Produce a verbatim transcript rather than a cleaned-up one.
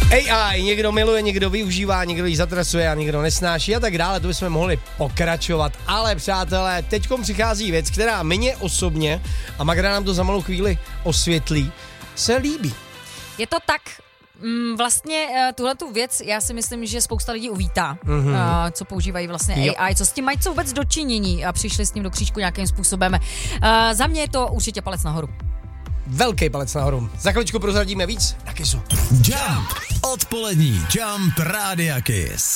A I někdo miluje, někdo využívá, někdo ji zatracuje a někdo nesnáší a tak dále, to bychom mohli pokračovat. Ale přátelé, teďkom přichází věc, která mě osobně, a Magda nám to za malou chvíli osvětlí, se líbí. Je to tak, mm, vlastně tuhletu věc, já si myslím, že spousta lidí uvítá, mm-hmm. uh, co používají vlastně jo. A I, co s tím mají co vůbec dočinění a přišli s ním do křížku nějakým způsobem. Uh, za mě je to určitě palec nahoru. Velký palec nahoru. Za chviličku prozradíme víc na Kissu. Jump. Odpolední Jump Rádia Kiss.